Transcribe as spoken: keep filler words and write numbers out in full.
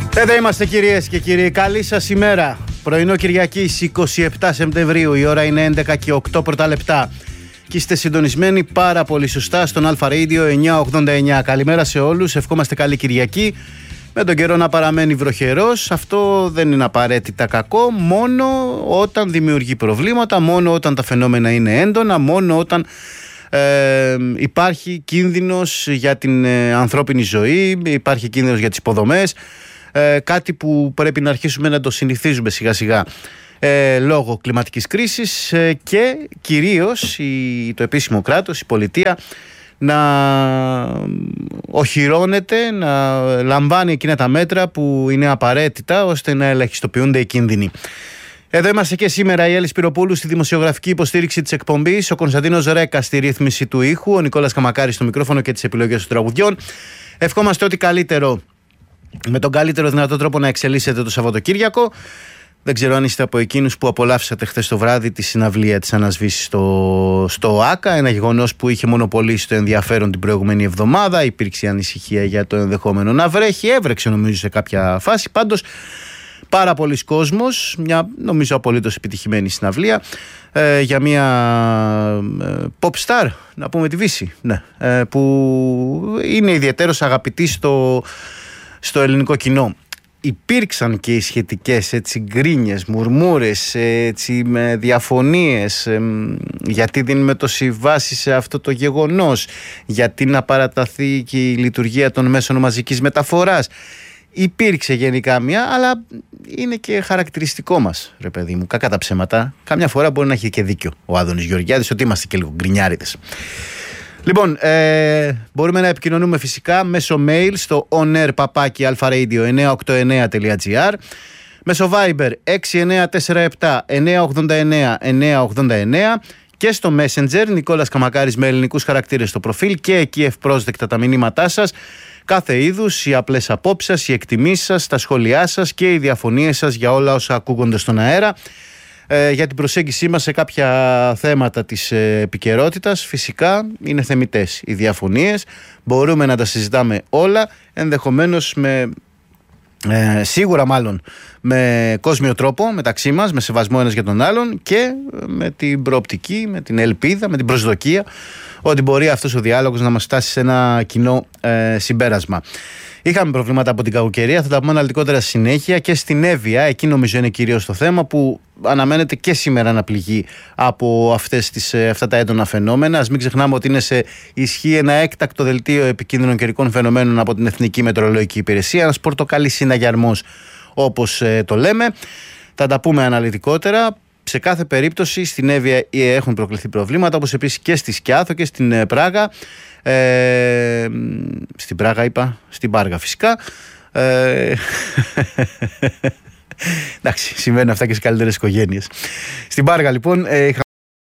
Εδώ είμαστε κυρίες και κύριοι, καλή σας ημέρα. Πρωινό Κυριακής εικοστή εβδόμη Σεπτεμβρίου, η ώρα είναι έντεκα και οκτώ πρώτα λεπτά. Και είστε συντονισμένοι πάρα πολύ σωστά στον Αλφα Radio εννιακόσια ογδόντα εννιά. Καλημέρα σε όλους, ευχόμαστε καλή Κυριακή. Με τον καιρό να παραμένει βροχερός, αυτό δεν είναι απαραίτητα κακό, μόνο όταν δημιουργεί προβλήματα, μόνο όταν τα φαινόμενα είναι έντονα, μόνο όταν ε, υπάρχει κίνδυνος για την ε, ανθρώπινη ζωή, υπάρχει κίνδυνος για τις υποδομές, ε, κάτι που πρέπει να αρχίσουμε να το συνηθίζουμε σιγά σιγά ε, λόγω κλιματικής κρίσης ε, και κυρίως η, το επίσημο κράτος, η πολιτεία, να οχυρώνεται, να λαμβάνει εκείνα τα μέτρα που είναι απαραίτητα ώστε να ελαχιστοποιούνται οι κίνδυνοι. Εδώ είμαστε και σήμερα, η Έλλη Σπυροπούλου στη δημοσιογραφική υποστήριξη της εκπομπής, ο Κωνσταντίνος Ρέκας στη ρύθμιση του ήχου, ο Νικόλας Καμακάρης στο μικρόφωνο και τις επιλογές των τραγουδιών. Ευχόμαστε ό,τι καλύτερο, με τον καλύτερο δυνατό τρόπο να εξελίσσετε το Σαββατοκύριακο. Δεν ξέρω αν είστε από εκείνους που απολαύσατε χθες το βράδυ τη συναυλία της ανασβήσης στο, στο ΆΚΑ, ένα γεγονός που είχε μονοπολίσει το ενδιαφέρον την προηγούμενη εβδομάδα. Υπήρξε ανησυχία για το ενδεχόμενο να βρέχει, έβρεξε νομίζω σε κάποια φάση. Πάντως πάρα πολλοί κόσμος, μια νομίζω απολύτως επιτυχημένη συναυλία ε, για μια ε, pop star, να πούμε τη Βύση, ναι, ε, που είναι ιδιαίτερος αγαπητή στο, στο ελληνικό κοινό. Υπήρξαν και οι σχετικές έτσι γκρίνιες, μουρμούρες, έτσι, με διαφωνίες, ε, γιατί δίνουμε τόση βάση σε αυτό το γεγονός, γιατί να παραταθεί και η λειτουργία των μέσων μαζικής μεταφοράς. Υπήρξε γενικά μια, αλλά είναι και χαρακτηριστικό μας, ρε παιδί μου, κακά τα ψέματα. Καμιά φορά μπορεί να έχει και δίκιο ο Άδωνης Γεωργιάδης ότι είμαστε και λίγο γκρινιάριδες. Λοιπόν, ε, μπορούμε να επικοινωνούμε φυσικά μέσω mail στο onair παπάκι alfaradio εννιακόσια ογδόντα εννέα τελεία gr, μέσω Viber έξι εννιά τέσσερα επτά εννιακόσια ογδόντα εννέα εννιακόσια ογδόντα εννέα και στο Messenger Νικόλας Καμακάρης με ελληνικούς χαρακτήρες στο προφίλ, και εκεί ευπρόσδεκτα τα μηνύματά σας, κάθε είδους, οι απλές απόψεις σας, οι εκτιμήσεις σας, τα σχόλιά σας και οι διαφωνίες σας για όλα όσα ακούγονται στον αέρα. Ε, για την προσέγγιση μας σε κάποια θέματα της ε, επικαιρότητας, φυσικά είναι θεμιτές οι διαφωνίες, μπορούμε να τα συζητάμε όλα, ενδεχομένως με, ε, σίγουρα μάλλον με κόσμιο τρόπο μεταξύ μας, με σεβασμό ένας για τον άλλον και με την προοπτική, με την ελπίδα, με την προσδοκία ότι μπορεί αυτός ο διάλογος να μας φτάσει σε ένα κοινό ε, συμπέρασμα. Είχαμε προβλήματα από την κακοκαιρία, θα τα πούμε αναλυτικότερα στη συνέχεια, και στην Εύβοια, εκεί νομίζω είναι κυρίως το θέμα, που αναμένεται και σήμερα να πληγεί από αυτές τις, αυτά τα έντονα φαινόμενα. Ας μην ξεχνάμε ότι είναι σε ισχύ ένα έκτακτο δελτίο επικίνδυνων καιρικών φαινομένων από την Εθνική Μετεωρολογική Υπηρεσία, ένας πορτοκαλί συναγερμός όπως ε, το λέμε. Θα τα πούμε αναλυτικότερα. Σε κάθε περίπτωση στην Εύβοια έχουν προκληθεί προβλήματα, όπως επίσης και στη Σκιάθο και στην Πράγα. Ε, στην Πράγα είπα, στην Πάργα φυσικά. Ε, εντάξει, συμβαίνουν αυτά και σε καλύτερες οικογένειες. Στην Πάργα λοιπόν ε,